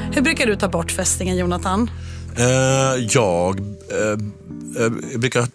Hur brukar du ta bort fästingen, Jonathan? Jag brukar...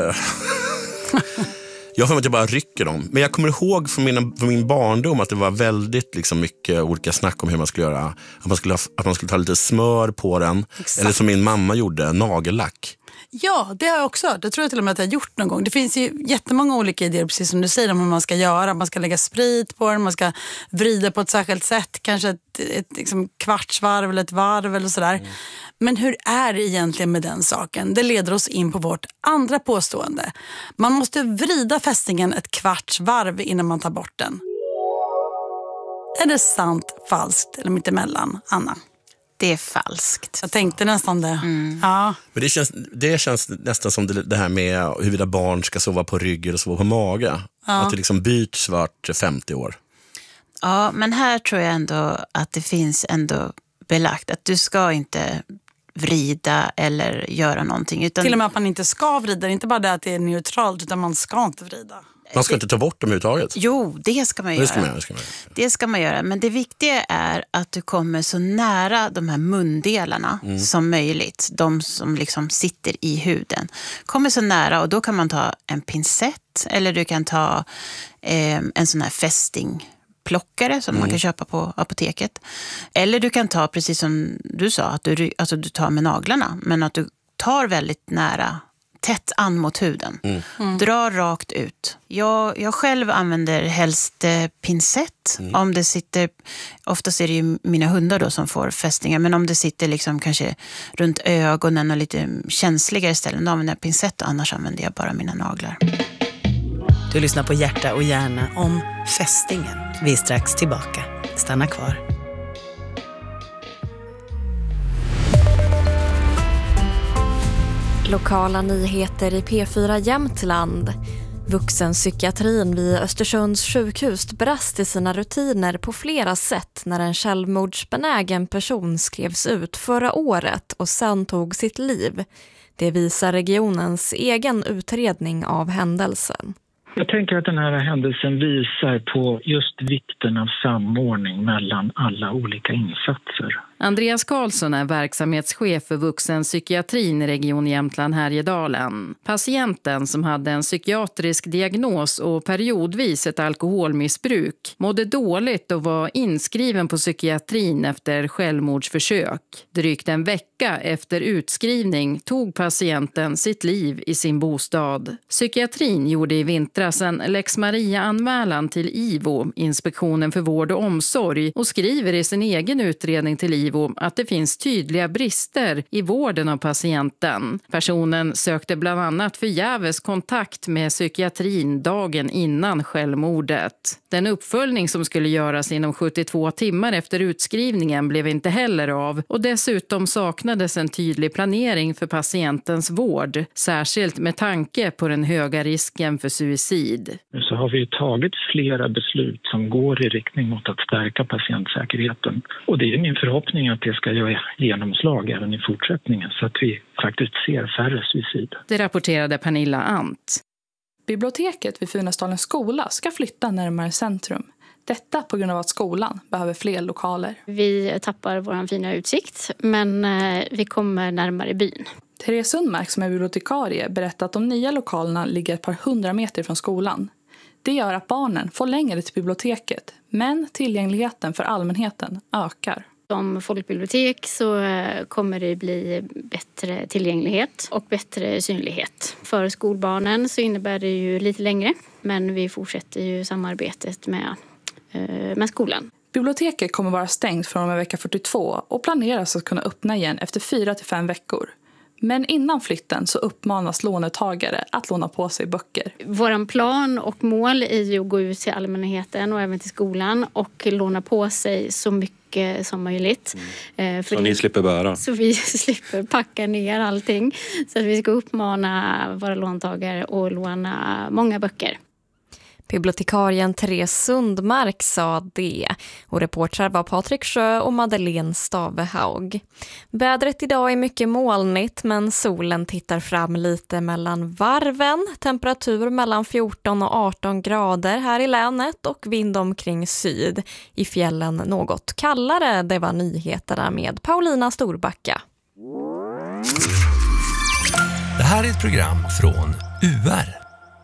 Jag får att jag bara rycker dem. Men jag kommer ihåg från min barndom att det var väldigt liksom, mycket olika snack om hur man skulle göra. Att man skulle ta lite smör på den. Exakt. Eller som min mamma gjorde, nagellack. Ja, det har jag också. Det tror jag till och med att jag har gjort någon gång. Det finns ju jättemånga olika idéer, precis som du säger, om hur man ska göra. Man ska lägga sprit på den, man ska vrida på ett särskilt sätt. Kanske ett liksom kvartsvarv eller ett varv eller sådär. Mm. Men hur är det egentligen med den saken? Det leder oss in på vårt andra påstående. Man måste vrida fästingen ett kvartsvarv innan man tar bort den. Är det sant, falskt eller mittemellan, Anna? Det är falskt. Jag tänkte nästan det. Mm. Ja. Men det känns nästan som det här med huruvida barn ska sova på rygg eller sova på mage. Ja. Att det liksom byts vart 50 år. Ja, men här tror jag ändå att det finns ändå belagt att du ska inte vrida eller göra någonting. Utan till och med att man inte ska vrida. Det är inte bara det att det är neutralt, utan man ska inte vrida. Man ska inte ta bort dem överhuvudtaget. Jo, det ska man göra. Det ska man göra. Men det viktiga är att du kommer så nära de här mundelarna som möjligt. De som liksom sitter i huden. Kommer så nära, och då kan man ta en pincett. Eller du kan ta en sån här fästingplockare som man kan köpa på apoteket. Eller du kan ta, precis som du sa, att du tar med naglarna. Men att du tar väldigt nära, tätt an mot huden. Dra rakt ut. Jag själv använder helst pincett. Om det sitter, oftast är det ju mina hundar då som får fästingar, men om det sitter liksom kanske runt ögonen och lite känsligare ställen, då använder jag pincett, och annars använder jag bara mina naglar. Du lyssnar på Hjärta och hjärna om fästingen. Vi är strax tillbaka. Stanna kvar. Lokala nyheter i P4 Jämtland. Vuxenpsykiatrin vid Östersunds sjukhus brast i sina rutiner på flera sätt när en självmordsbenägen person skrevs ut förra året och sen tog sitt liv. Det visar regionens egen utredning av händelsen. Jag tänker att den här händelsen visar på just vikten av samordning mellan alla olika insatser. Andreas Karlsson är verksamhetschef för vuxenpsykiatrin i Region Jämtland-Härjedalen. Patienten, som hade en psykiatrisk diagnos och periodvis ett alkoholmissbruk, mådde dåligt och var inskriven på psykiatrin efter självmordsförsök. Drygt en vecka efter utskrivning tog patienten sitt liv i sin bostad. Psykiatrin gjorde i vintras en Lex Maria-anmälan till IVO, Inspektionen för vård och omsorg, och skriver i sin egen utredning till IVO att det finns tydliga brister i vården av patienten. Personen sökte bland annat förgäves kontakt med psykiatrin dagen innan självmordet. Den uppföljning som skulle göras inom 72 timmar efter utskrivningen blev inte heller av, och dessutom saknades en tydlig planering för patientens vård, särskilt med tanke på den höga risken för suicid. Så har vi tagit flera beslut som går i riktning mot att stärka patientsäkerheten, och det är min förhoppning att det ska göra genomslag även i fortsättningen, så att vi faktiskt ser färre suicid. Det rapporterade Pernilla Ant. Biblioteket vid Funäsdalens skola ska flytta närmare centrum. Detta på grund av att skolan behöver fler lokaler. Vi tappar vår fina utsikt, men vi kommer närmare byn. Therese Sundmark, som är bibliotekarie, berättar att de nya lokalerna ligger ett par 100 meter från skolan. Det gör att barnen får längre till biblioteket, men tillgängligheten för allmänheten ökar. Som folkbibliotek så kommer det bli bättre tillgänglighet och bättre synlighet. För skolbarnen så innebär det ju lite längre, men vi fortsätter ju samarbetet med skolan. Biblioteket kommer vara stängt från och med vecka 42 och planeras att kunna öppna igen efter 4-5 veckor. Men innan flytten så uppmanas lånetagare att låna på sig böcker. Våran plan och mål är ju att gå ut till allmänheten och även till skolan och låna på sig så mycket som möjligt. Så ni slipper bära? Så vi slipper packa ner allting. Så att vi ska uppmana våra låntagare att låna många böcker. Bibliotekarien Therese Sundmark sa det och reportrar var Patrik Sjö och Madeleine Stavehaug. Vädret idag är mycket molnigt men solen tittar fram lite mellan varven. Temperatur mellan 14 och 18 grader här i länet och vind omkring syd. I fjällen något kallare. Det var nyheterna med Paulina Storbacka. Det här är ett program från UR.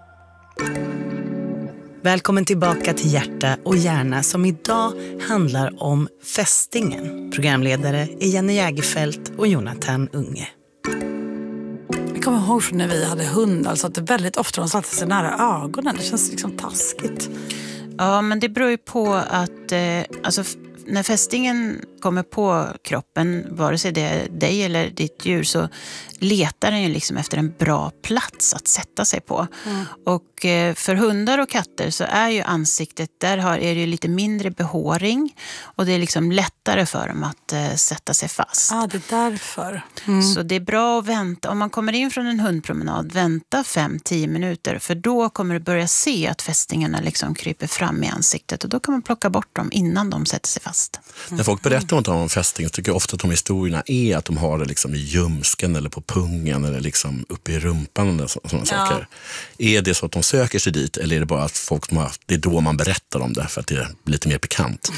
Välkommen tillbaka till Hjärta och hjärna som idag handlar om fästingen. Programledare är Jenny Jägerfelt och Jonathan Unge. Jag kommer ihåg när vi hade hund, alltså att det väldigt ofta de satte sig nära ögonen. Det känns liksom taskigt. Ja, men det beror ju på att alltså, när fästingen kommer på kroppen, vare sig det är dig eller ditt djur, så letar den ju liksom efter en bra plats att sätta sig på. Och för hundar och katter så är ju ansiktet, där är det ju lite mindre behåring och det är liksom lättare för dem att sätta sig fast. Det är därför. Så det är bra att vänta. Om man kommer in från en hundpromenad, vänta 5-10 minuter, för då kommer du börja se att fästingarna liksom kryper fram i ansiktet och då kan man plocka bort dem innan de sätter sig fast. När folk berättar om fästing så tycker jag ofta att de historierna är att de har det liksom i ljumsken eller på pungen eller liksom uppe i rumpan eller sådana saker. Är det så att de söker sig dit eller är det bara att det är då man berättar om det för att det är lite mer pikant?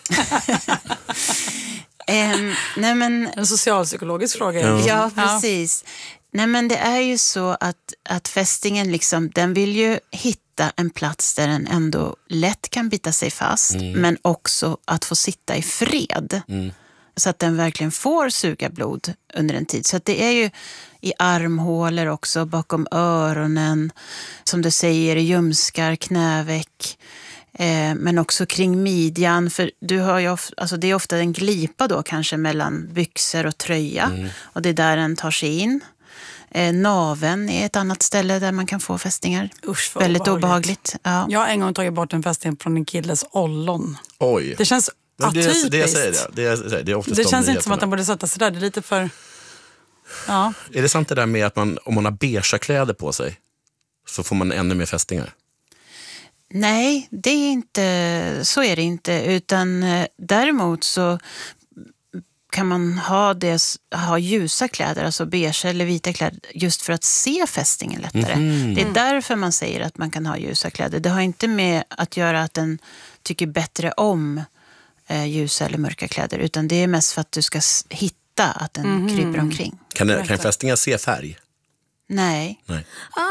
Nej, men en socialpsykologisk fråga. Ja, precis. Nej, men det är ju så att fästingen liksom, den vill ju hitta en plats där den ändå lätt kan bita sig fast, men också att få sitta i fred. Så att den verkligen får suga blod under en tid. Så att det är ju i armhålor också, bakom öronen, som du säger, i ljumskar, knäveck, men också kring midjan. För du har ju alltså det är ofta en glipa då kanske mellan byxor och tröja och det är där den tar sig in. Naven är ett annat ställe där man kan få fästingar. Usch, väldigt obehagligt. Ja. Jag har en gång tagit bort en fästing från en killes ollon. Oj. Det känns atypiskt. Det känns inte som att den borde sätta sig där. Det är lite för... Ja. Är det sant det där med att om man har beige kläder på sig så får man ännu mer fästingar? Nej, det är inte, så är det inte. Utan däremot så kan man ha ljusa kläder, alltså beige eller vita kläder, just för att se fästingen lättare. Det är därför man säger att man kan ha ljusa kläder. Det har inte med att göra att den tycker bättre om ljusa eller mörka kläder, utan det är mest för att du ska hitta att den kryper omkring. Kan fästingen se färg? Nej.